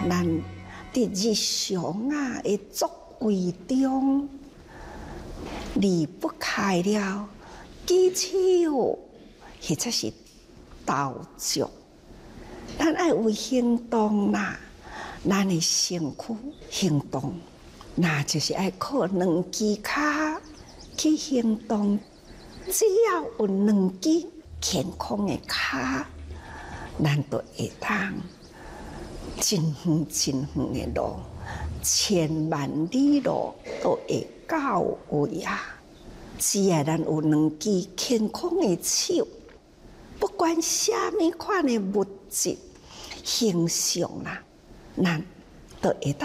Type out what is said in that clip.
咱伫日常的作为中离不开了技巧，或者是道作。咱爱有行动啦，咱的身躯行动，那就是爱靠两支脚去行动。只要有两支健康的脚，咱就会当真远真远的路，千万里路都会到位啊！只要咱有两支健康的手，不管什么款的物质形象啦，咱都会当